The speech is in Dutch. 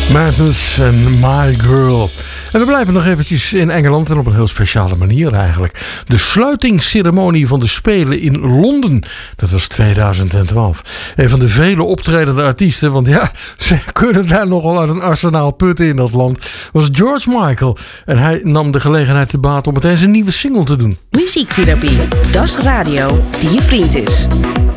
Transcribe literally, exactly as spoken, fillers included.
Madness en My Girl. En we blijven nog eventjes in Engeland en op een heel speciale manier eigenlijk. De sluitingsceremonie van de Spelen in Londen. Dat was tweeduizend twaalf. Een van de vele optredende artiesten, want ja, ze kunnen daar nogal uit een arsenaal putten in dat land, was George Michael. En hij nam de gelegenheid te baat om meteen zijn nieuwe single te doen. Muziektherapie, dat is radio die je vriend is.